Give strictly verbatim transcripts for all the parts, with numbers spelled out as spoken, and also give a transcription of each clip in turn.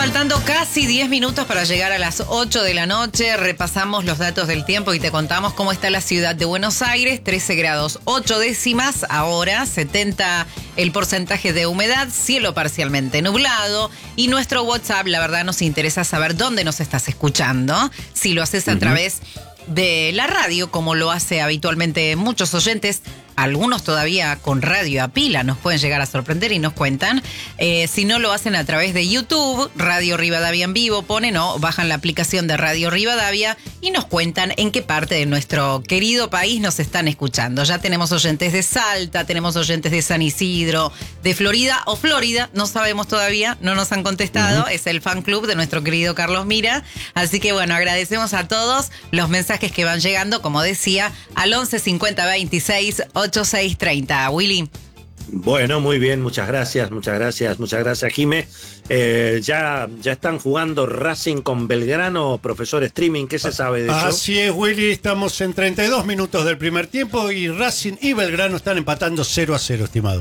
Faltando casi diez minutos para llegar a las ocho de la noche, repasamos los datos del tiempo y te contamos cómo está la ciudad de Buenos Aires. trece grados ocho décimas ahora, setenta el porcentaje de humedad, cielo parcialmente nublado. Y nuestro WhatsApp, la verdad nos interesa saber dónde nos estás escuchando. Si lo haces a uh-huh. través de la radio, como lo hace habitualmente muchos oyentes, algunos todavía con radio a pila nos pueden llegar a sorprender y nos cuentan. Eh, si no lo hacen a través de YouTube, Radio Rivadavia en vivo, ponen o bajan la aplicación de Radio Rivadavia y nos cuentan en qué parte de nuestro querido país nos están escuchando. Ya tenemos oyentes de Salta, tenemos oyentes de San Isidro, de Florida o Florida, no sabemos todavía, no nos han contestado. Uh-huh. Es el fan club de nuestro querido Carlos Mira. Así que bueno, agradecemos a todos los mensajes que van llegando, como decía, al once cincuenta veintiséis ochenta y seis treinta. Willy. Bueno, muy bien, muchas gracias, muchas gracias, muchas gracias, Jimé. Eh, ya, ya están jugando Racing con Belgrano, profesor Streaming, ¿qué se sabe de eso? Así es, Willy, estamos en treinta y dos minutos del primer tiempo y Racing y Belgrano están empatando cero a cero, estimado.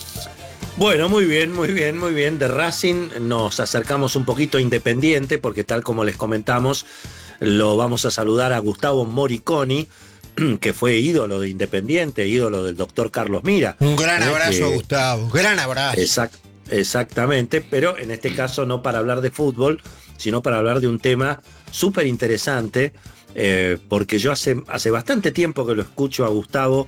Bueno, muy bien, muy bien, muy bien. De Racing nos acercamos un poquito a Independiente, porque tal como les comentamos, lo vamos a saludar a Gustavo Moriconi, que fue ídolo de Independiente, ídolo del doctor Carlos Mira. Un gran abrazo, eh, Gustavo, gran abrazo. Exact, exactamente, pero en este caso no para hablar de fútbol, sino para hablar de un tema súper interesante, eh, porque yo hace, hace bastante tiempo que lo escucho a Gustavo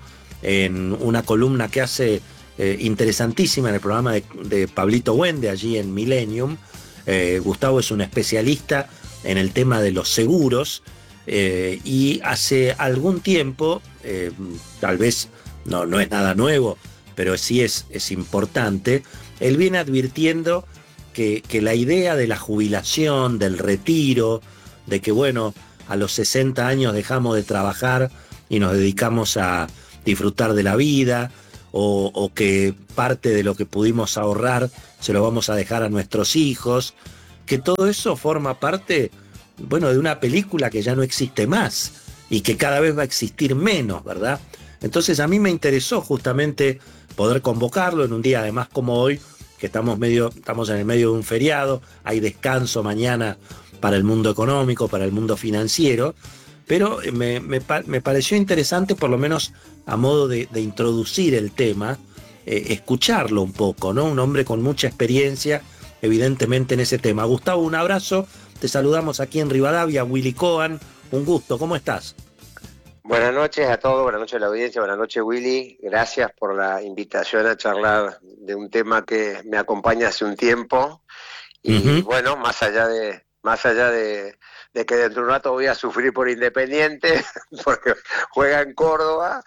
en una columna que hace eh, interesantísima en el programa de, de Pablito Wende, allí en Millennium. Eh, Gustavo es un especialista en el tema de los seguros, Eh, y hace algún tiempo, eh, tal vez no, no es nada nuevo, pero sí es, es importante, él viene advirtiendo que, que la idea de la jubilación, del retiro, de que bueno, a los sesenta años dejamos de trabajar y nos dedicamos a disfrutar de la vida, o, o que parte de lo que pudimos ahorrar se lo vamos a dejar a nuestros hijos, que todo eso forma parte, bueno, de una película que ya no existe más y que cada vez va a existir menos, ¿verdad? Entonces a mí me interesó justamente poder convocarlo en un día además como hoy, que estamos, medio, estamos en el medio de un feriado, hay descanso mañana para el mundo económico, para el mundo financiero, pero me, me, me pareció interesante, por lo menos a modo de, de introducir el tema, eh, escucharlo un poco, ¿no? Un hombre con mucha experiencia, evidentemente, en ese tema. Gustavo, un abrazo. Te saludamos aquí en Rivadavia, Willy Cohen, un gusto, ¿cómo estás? Buenas noches a todos, buenas noches a la audiencia, buenas noches Willy, gracias por la invitación a charlar de un tema que me acompaña hace un tiempo y uh-huh. bueno, más allá de más allá de, de que dentro de un rato voy a sufrir por Independiente, porque juega en Córdoba,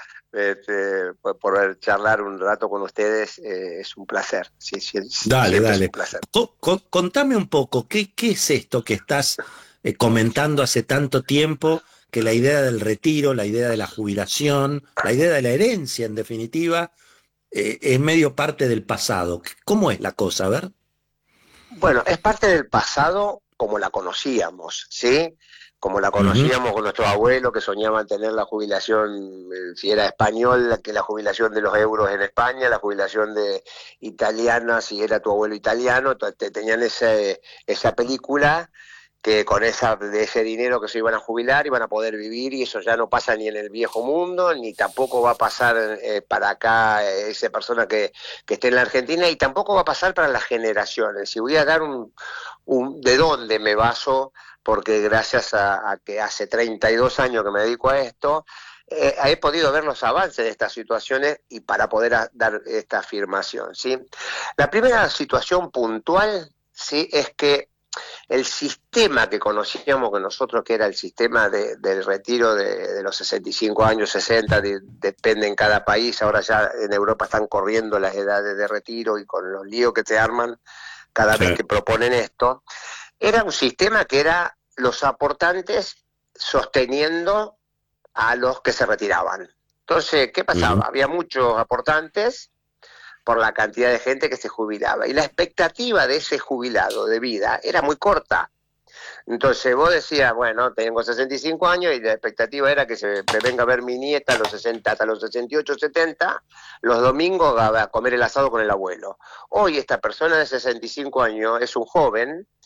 Este, por poder charlar un rato con ustedes eh, es un placer. Sí, sí, dale, dale. Es un placer. Co- co- contame un poco, ¿qué, qué es esto que estás eh, comentando hace tanto tiempo? Que la idea del retiro, la idea de la jubilación, la idea de la herencia, en definitiva, eh, es medio parte del pasado. ¿Cómo es la cosa? A ver. Bueno, es parte del pasado como la conocíamos, ¿sí? Como la conocíamos uh-huh. con nuestros abuelos que soñaban tener la jubilación, si era español, que la jubilación de los euros en España, la jubilación de italiana, si era tu abuelo italiano, te, tenían ese, esa película que con esa, de ese dinero que se iban a jubilar iban a poder vivir, y eso ya no pasa ni en el viejo mundo, ni tampoco va a pasar eh, para acá eh, esa persona que, que esté en la Argentina, y tampoco va a pasar para las generaciones. Si voy a dar un, un de dónde me baso, porque gracias a, a que hace treinta y dos años que me dedico a esto, eh, he podido ver los avances de estas situaciones y para poder a, dar esta afirmación, ¿sí? La primera situación puntual, ¿sí?, es que el sistema que conocíamos que nosotros, que era el sistema de, del retiro de, de los sesenta y cinco años, sesenta, de, depende en cada país, ahora ya en Europa están corriendo las edades de retiro y con los líos que se arman cada sí. vez que proponen esto, era un sistema que era los aportantes sosteniendo a los que se retiraban. Entonces, ¿qué pasaba? Uh-huh. Había muchos aportantes por la cantidad de gente que se jubilaba, y la expectativa de ese jubilado de vida era muy corta. Entonces vos decías, bueno, tengo sesenta y cinco años y la expectativa era que se me venga a ver mi nieta a los sesenta, hasta los sesenta y ocho, setenta, los domingos a, a comer el asado con el abuelo. Hoy esta persona de sesenta y cinco años es un joven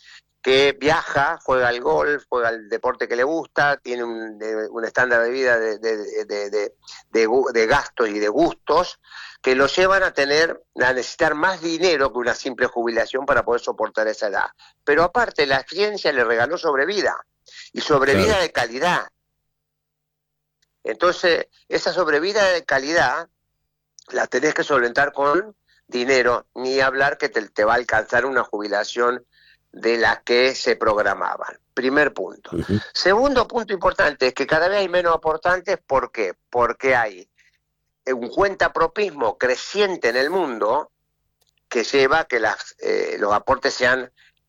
que viaja, juega al golf, juega al deporte que le gusta, tiene un, de, un estándar de vida de, de, de, de, de, de, de gastos y de gustos que lo llevan a tener, a necesitar más dinero que una simple jubilación para poder soportar esa edad. Pero aparte, la ciencia le regaló sobrevida, y sobrevida claro. de calidad. Entonces, esa sobrevida de calidad la tenés que solventar con dinero, ni hablar que te, te va a alcanzar una jubilación de la que se programaban. Primer punto. Uh-huh. Segundo punto importante es que cada vez hay menos aportantes. ¿Por qué? Porque hay un cuentapropismo creciente en el mundo que lleva a que las, eh, los aportes sean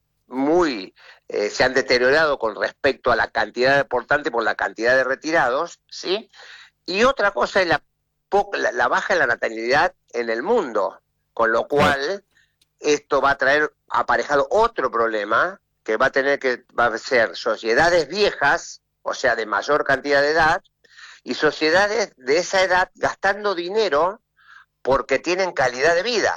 muy eh, se han deteriorado con respecto a la cantidad de aportantes por la cantidad de retirados, ¿sí? Y otra cosa es la, la, la baja de la natalidad en el mundo, con lo cual esto va a traer aparejado otro problema que va a tener que va a ser sociedades viejas, o sea, de mayor cantidad de edad, y sociedades de esa edad gastando dinero porque tienen calidad de vida.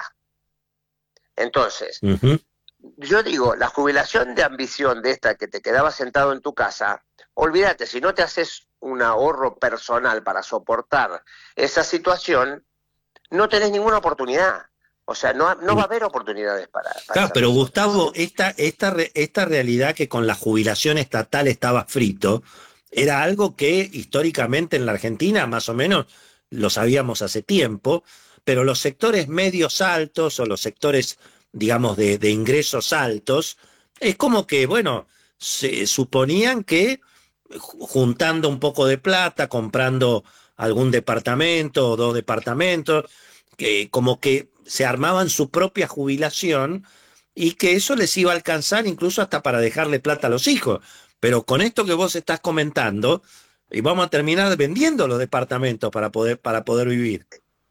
Entonces, uh-huh. yo digo, la jubilación de ambición de esta que te quedabas sentado en tu casa, olvídate, si no te haces un ahorro personal para soportar esa situación, no tenés ninguna oportunidad. O sea, no, no va a haber oportunidades para... para claro, pero personas. Gustavo, esta, esta, esta realidad que con la jubilación estatal estaba frito, era algo que históricamente en la Argentina más o menos lo sabíamos hace tiempo, pero los sectores medios altos o los sectores, digamos, de, de ingresos altos, es como que, bueno, se suponían que juntando un poco de plata, comprando algún departamento o dos departamentos, que como que se armaban su propia jubilación y que eso les iba a alcanzar incluso hasta para dejarle plata a los hijos. Pero con esto que vos estás comentando, y vamos a terminar vendiendo los departamentos para poder, para poder vivir.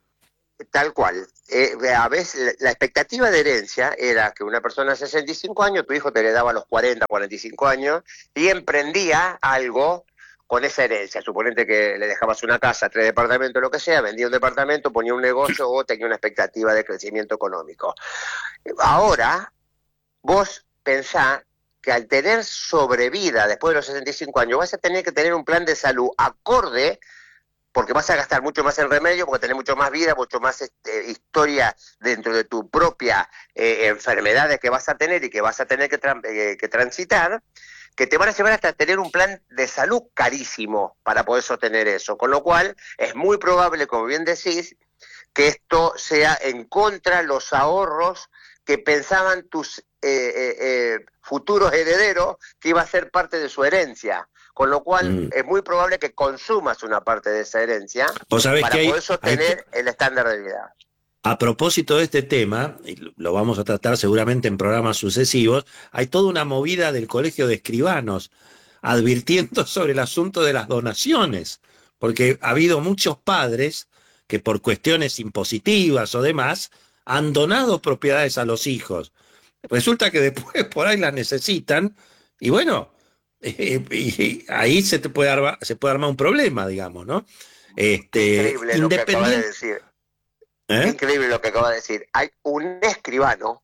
Tal cual. Eh, a veces la expectativa de herencia era que una persona de sesenta y cinco años, tu hijo te heredaba a los cuarenta, cuarenta y cinco años, y emprendía algo con esa herencia. Suponete que le dejabas una casa, tres departamentos, lo que sea, vendía un departamento, ponía un negocio o tenía una expectativa de crecimiento económico. Ahora, vos pensás que al tener sobrevida después de los sesenta y cinco años, vas a tener que tener un plan de salud acorde, porque vas a gastar mucho más en remedio, porque tenés mucho más vida, mucho más este, historia dentro de tu propia eh, enfermedades que vas a tener y que vas a tener que, tra- eh, que transitar, que te van a llevar hasta tener un plan de salud carísimo para poder sostener eso. Con lo cual, es muy probable, como bien decís, que esto sea en contra de los ahorros que pensaban tus eh, eh, eh, futuros herederos que iba a ser parte de su herencia. Con lo cual, mm. es muy probable que consumas una parte de esa herencia para que hay, poder sostener hay... el estándar de vida. A propósito de este tema, y lo vamos a tratar seguramente en programas sucesivos, hay toda una movida del Colegio de Escribanos advirtiendo sobre el asunto de las donaciones, porque ha habido muchos padres que por cuestiones impositivas o demás han donado propiedades a los hijos. Resulta que después por ahí las necesitan y bueno, eh, y ahí se te puede armar, se puede armar un problema, digamos, ¿no? Este, Increíble lo que acaba de decir. ¿Eh? Increíble lo que acaba de decir. Hay un escribano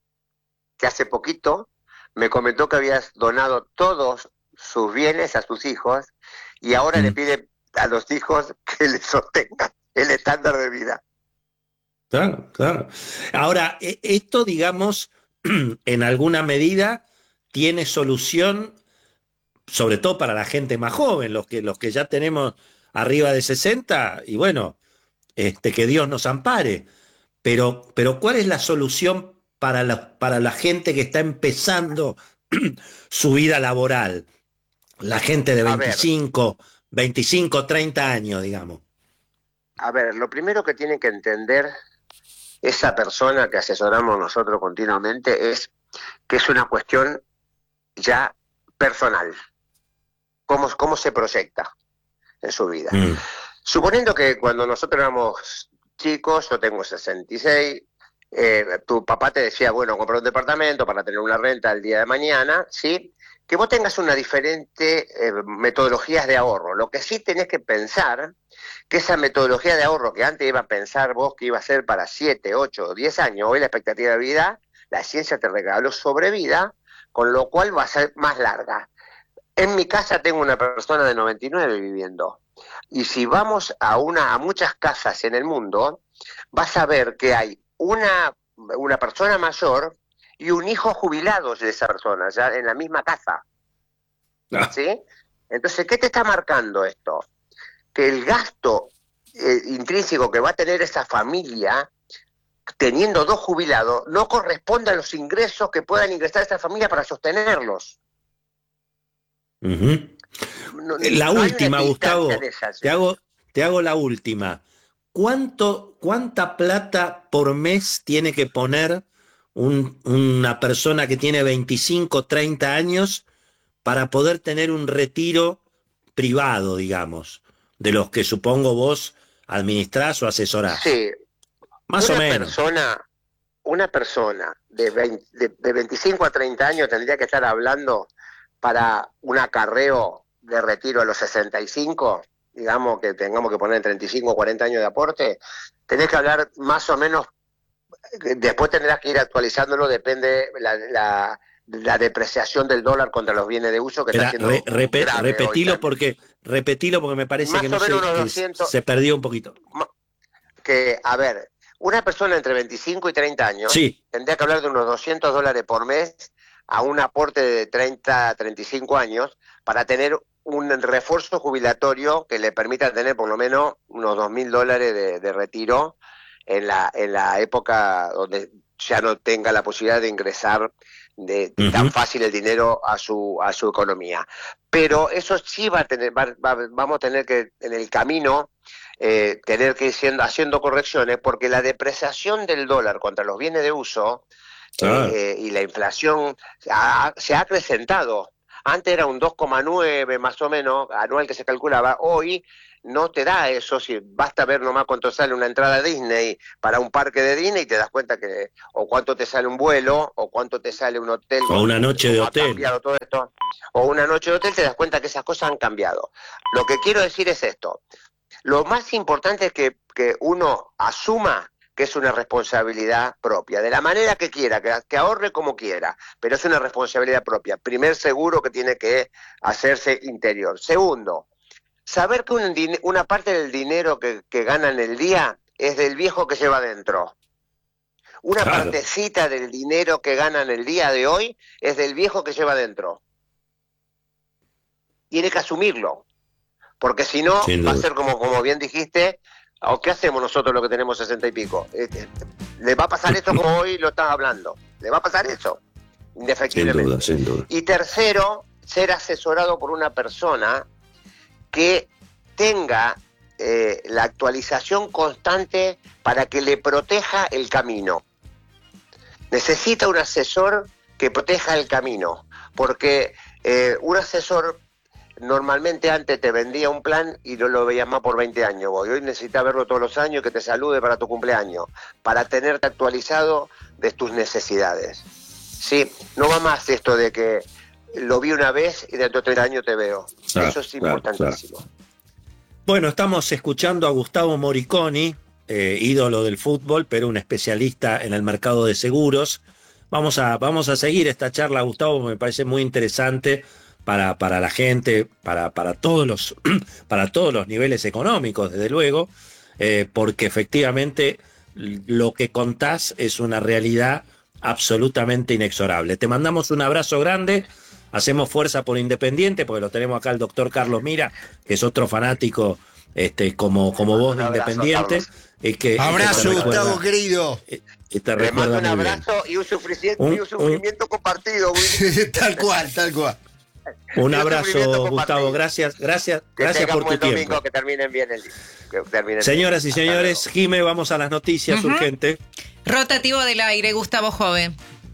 que hace poquito me comentó que había donado todos sus bienes a sus hijos y ahora mm. le pide a los hijos que le sostengan el estándar de vida. Claro, claro. Ahora, esto, digamos, en alguna medida tiene solución, sobre todo para la gente más joven, los que, los que ya tenemos arriba de sesenta, y bueno, Este, que Dios nos ampare, pero, pero ¿cuál es la solución para la, para la gente que está empezando su vida laboral? La gente de veinticinco, veinticinco, treinta años, digamos. A ver, lo primero que tiene que entender esa persona que asesoramos nosotros continuamente es que es una cuestión ya personal. ¿Cómo, cómo se proyecta en su vida? Mm. Suponiendo que cuando nosotros éramos chicos, yo tengo sesenta y seis, eh, tu papá te decía, bueno, comprar un departamento para tener una renta el día de mañana, ¿sí? Que vos tengas una diferente eh, metodologías de ahorro. Lo que sí tenés que pensar, que esa metodología de ahorro que antes iba a pensar vos que iba a ser para siete, ocho o diez años, hoy la expectativa de vida, la ciencia te regaló sobrevida, con lo cual va a ser más larga. En mi casa tengo una persona de noventa y nueve viviendo, y si vamos a, una, a muchas casas en el mundo, vas a ver que hay una, una persona mayor y un hijo jubilado de esa persona, ya en la misma casa. Ah. ¿Sí? Entonces, ¿qué te está marcando esto? Que el gasto eh, intrínseco que va a tener esa familia, teniendo dos jubilados, no corresponde a los ingresos que puedan ingresar esa familia para sostenerlos. Uh-huh. No, La no hay última, una Gustavo, distancia de esas. te hago, te hago la última. ¿Cuánto, ¿Cuánta plata por mes tiene que poner un, una persona que tiene veinticinco, treinta años para poder tener un retiro privado, digamos, de los que supongo vos administrás o asesorás? Sí. Más una o menos. Persona, una persona de, veinte, de, de veinticinco a treinta años tendría que estar hablando para un acarreo de retiro a los sesenta y cinco, digamos que tengamos que poner treinta y cinco o cuarenta años de aporte, tenés que hablar más o menos, después tendrás que ir actualizándolo, depende la, la, la depreciación del dólar contra los bienes de uso que Espera, está haciendo re, repe, grave repetilo hoy. porque repetilo porque me parece Más que o no menos sé, unos que doscientos se perdió un poquito. Que, a ver, una persona entre veinticinco y treinta años Sí. tendría que hablar de unos doscientos dólares por mes a un aporte de treinta a treinta y cinco años para tener un refuerzo jubilatorio que le permita tener por lo menos unos dos mil dólares de, de retiro en la, en la época donde ya no tenga la posibilidad de ingresar de, Uh-huh. tan fácil el dinero a su, a su economía. Pero eso sí va a tener, va, va, vamos a tener que en el camino Eh, tener que ir siendo, haciendo correcciones, porque la depreciación del dólar contra los bienes de uso Ah. eh, y la inflación ha, se ha acrecentado. Antes era un dos coma nueve más o menos anual que se calculaba, hoy no te da eso, si basta ver nomás cuánto sale una entrada a Disney para un parque de Disney y te das cuenta que o cuánto te sale un vuelo o cuánto te sale un hotel O una noche de ha hotel. cambiado todo esto, o una noche de hotel, te das cuenta que esas cosas han cambiado. Lo que quiero decir es esto: lo más importante es que, que uno asuma que es una responsabilidad propia, de la manera que quiera, que, que ahorre como quiera, pero es una responsabilidad propia. Primer seguro que tiene que hacerse interior. Segundo, saber que un, una parte del dinero que, que gana en el día es del viejo que lleva adentro. Una Claro. partecita del dinero que gana en el día de hoy es del viejo que lleva adentro. Tiene que asumirlo. Porque si no, Sin va a duda. ser como, como bien dijiste, ¿o qué hacemos nosotros los que tenemos sesenta y pico? Este, le va a pasar esto como hoy lo estás hablando. Le va a pasar eso, Sin indefectiblemente. duda, sin duda. Y tercero, ser asesorado por una persona que tenga eh, la actualización constante para que le proteja el camino. Necesita un asesor que proteja el camino, porque eh, un asesor normalmente antes te vendía un plan y no lo veías más por veinte años. Hoy necesitas verlo todos los años, que te salude para tu cumpleaños, para tenerte actualizado de tus necesidades. Sí, no va más esto de que lo vi una vez y dentro de tres años te veo. Claro, Eso es claro, importantísimo. Bueno, estamos escuchando a Gustavo Moriconi, eh, ídolo del fútbol, pero un especialista en el mercado de seguros. Vamos a, vamos a seguir esta charla, Gustavo, me parece muy interesante para, para la gente, para, para, todos los, para todos los niveles económicos, desde luego, eh, porque efectivamente lo que contás es una realidad absolutamente inexorable. Te mandamos un abrazo grande. Hacemos fuerza por Independiente, porque lo tenemos acá el doctor Carlos Mira, que es otro fanático este, como, como vos de Un abrazo, Independiente. Es que, Abrazo, que te recuerda- Gustavo, querido. eh, que te Le mando recuerda un muy bien. abrazo y un sufrimiento, Un- y un sufrimiento compartido. Willy. Tal cual, tal cual. Un un abrazo, sufrimiento Gustavo. compartido. Gracias, gracias, Que gracias tengan por tu buen domingo, tiempo. que terminen bien el día. Que terminen Señoras y bien. Hasta señores, luego. Jime, vamos a las noticias Ujú. urgentes. Rotativo del aire, Gustavo Jove.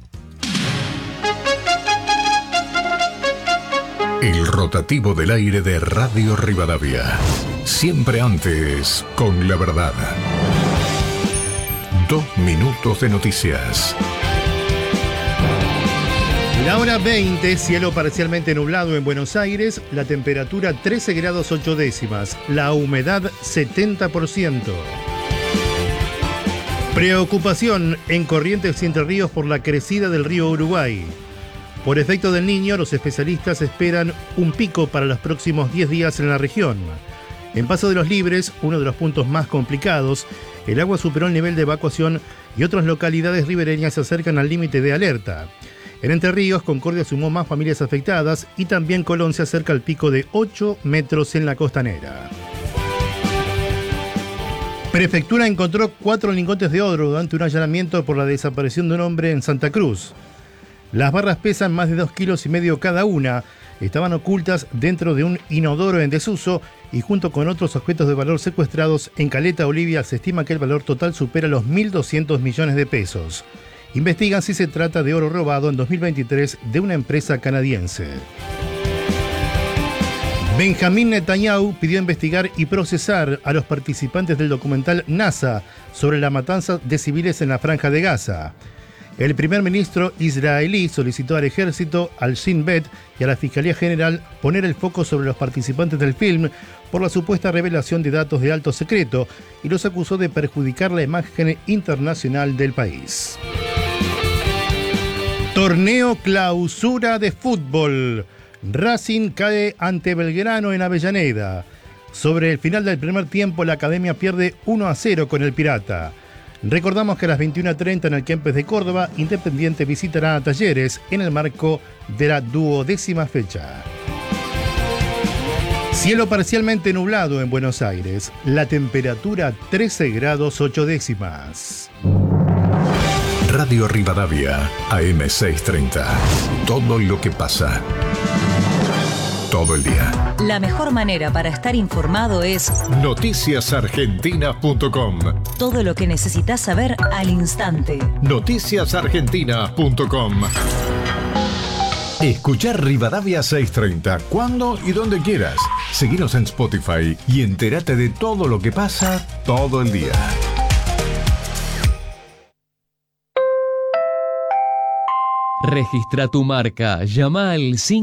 El rotativo del aire de Radio Rivadavia. Siempre antes, con la verdad. Dos minutos de noticias. La hora veinte, cielo parcialmente nublado en Buenos Aires, la temperatura trece grados ocho décimas, la humedad setenta por ciento. Preocupación en Corrientes y Entre Ríos por la crecida del río Uruguay. Por efecto del Niño, los especialistas esperan un pico para los próximos diez días en la región. En Paso de los Libres, uno de los puntos más complicados, el agua superó el nivel de evacuación y otras localidades ribereñas se acercan al límite de alerta. En Entre Ríos, Concordia sumó más familias afectadas y también Colón se acerca al pico de ocho metros en la costanera. Prefectura encontró cuatro lingotes de oro durante un allanamiento por la desaparición de un hombre en Santa Cruz. Las barras pesan más de dos kilos y medio cada una, estaban ocultas dentro de un inodoro en desuso y junto con otros objetos de valor secuestrados en Caleta Olivia se estima que el valor total supera los mil doscientos millones de pesos. Investigan si se trata de oro robado en dos mil veintitrés de una empresa canadiense. Benjamín Netanyahu pidió investigar y procesar a los participantes del documental NASA sobre la matanza de civiles en la Franja de Gaza. El primer ministro israelí solicitó al ejército, al Shin Bet y a la Fiscalía General poner el foco sobre los participantes del film por la supuesta revelación de datos de alto secreto y los acusó de perjudicar la imagen internacional del país. Torneo Clausura de Fútbol. Racing cae ante Belgrano en Avellaneda. Sobre el final del primer tiempo, la Academia pierde uno a cero con el Pirata. Recordamos que a las veintiuna treinta en el Kempes de Córdoba, Independiente visitará a Talleres en el marco de la duodécima fecha. Cielo parcialmente nublado en Buenos Aires. La temperatura trece grados ocho décimas. Radio Rivadavia, A M seiscientos treinta. Todo lo que pasa. Todo el día. La mejor manera para estar informado es noticias argentinas punto com. Todo lo que necesitas saber al instante. noticias argentinas punto com. Escuchar Rivadavia seiscientos treinta cuando y donde quieras. Seguinos en Spotify y entérate de todo lo que pasa todo el día. Registra tu marca. Llama al cinco